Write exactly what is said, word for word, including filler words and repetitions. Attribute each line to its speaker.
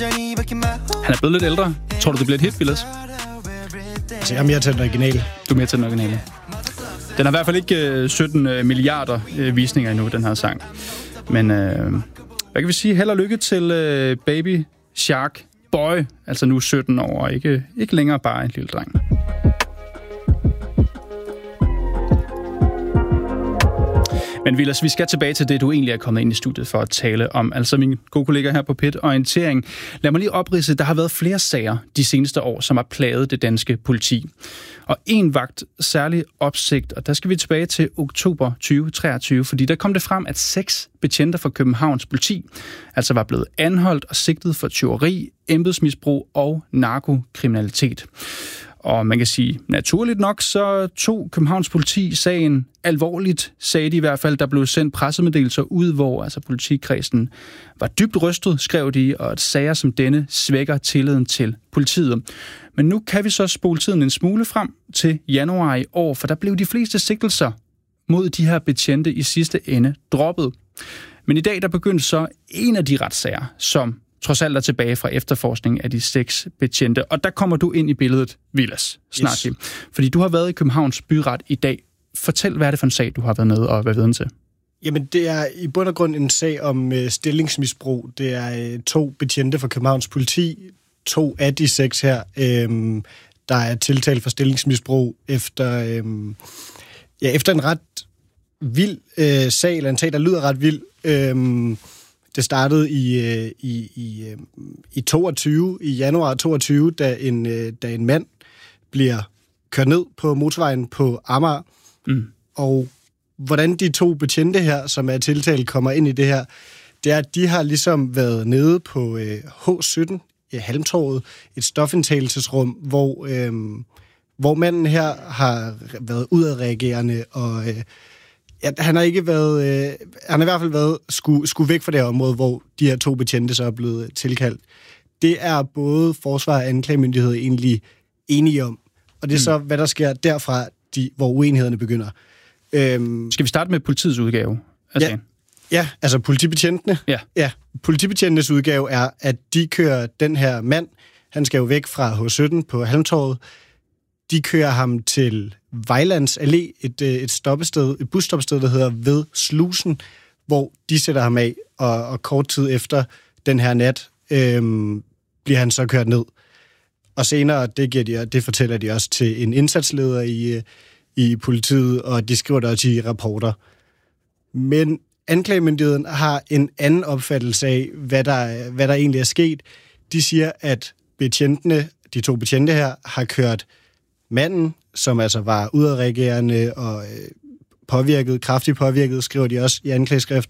Speaker 1: Han er blevet lidt ældre. Tror du, det bliver et hit, Vilas?
Speaker 2: Altså, jeg er mere til den originale.
Speaker 1: Du er mere til den originale. Den har i hvert fald ikke sytten milliarder visninger endnu, den her sang. Men øh, hvad kan vi sige? Held og lykke til øh, Baby Shark Boy. Altså nu sytten år, og ikke, ikke længere bare en lille dreng. Men Vilas, vi skal tilbage til det, du egentlig er kommet ind i studiet for at tale om. Altså min gode kollega her på P E T Orientering. Lad mig lige opridse, der har været flere sager de seneste år, som har plaget det danske politi. Og en vagt særlig opsigt, og der skal vi tilbage til oktober tyve treogtyve, fordi der kom det frem, at seks betjente fra Københavns politi altså var blevet anholdt og sigtet for tyveri, embedsmisbrug og narkokriminalitet. Og man kan sige, naturligt nok, så tog Københavns politi sagen alvorligt, sagde de i hvert fald. Der blev sendt pressemeddelelser ud, hvor altså politikredsen var dybt rystet, skrev de, og at sager som denne svækker tilliden til politiet. Men nu kan vi så spole tiden en smule frem til januar i år, for der blev de fleste sigtelser mod de her betjente i sidste ende droppet. Men i dag der begyndte så en af de retssager, som trods alt er tilbage fra efterforskningen af de seks betjente. Og der kommer du ind i billedet, Vilas, snart. Yes. Fordi du har været i Københavns Byret i dag. Fortæl, hvad er det for en sag, du har været nede og været viden til?
Speaker 2: Jamen, det er i bund og grund en sag om øh, stillingsmisbrug. Det er øh, to betjente fra Københavns Politi, to af de seks her, øh, der er tiltalt for stillingsmisbrug efter, øh, ja, efter en ret vild øh, sag, eller en sag, der lyder ret vild. Øh, Det startede i, i, i, i toogtyve, i januar toogtyve, da en, da en mand bliver kørt ned på motorvejen på Amager. Mm. Og hvordan de to betjente her, som er tiltalt, kommer ind i det her, det er, at de har ligesom været nede på H sytten i Halmtorvet, et stofindtagelsesrum, hvor, øh, hvor manden her har været udadreagerende og... Øh, Ja, han har ikke været, øh, han har i hvert fald været skulle, skulle væk fra det her område, hvor de her to betjente så er blevet tilkaldt. Det er både forsvar og anklagemyndighed egentlig enige om. Og det er mm. så, hvad der sker derfra, de, hvor uenighederne begynder. Øhm,
Speaker 1: Skal vi starte med politiets udgave? Altså.
Speaker 2: Ja, ja, altså politibetjentene.
Speaker 1: Ja.
Speaker 2: ja. Politibetjentenes udgave er, at de kører den her mand, han skal jo væk fra H sytten på Halmtorvet, de kører ham til Vejlands Allé, et, et stoppested, et busstoppested, der hedder Ved Slusen, hvor de sætter ham af, og, og kort tid efter den her nat øhm, bliver han så kørt ned. Og senere, det, giver de, det fortæller de også til en indsatsleder i, i politiet, og de skriver det også i rapporter. Men anklagemyndigheden har en anden opfattelse af, hvad der, hvad der egentlig er sket. De siger, at betjentene, de to betjente her, har kørt manden, som altså var udadreagerende og øh, påvirket, kraftigt påvirket, skriver de også i anklageskrift,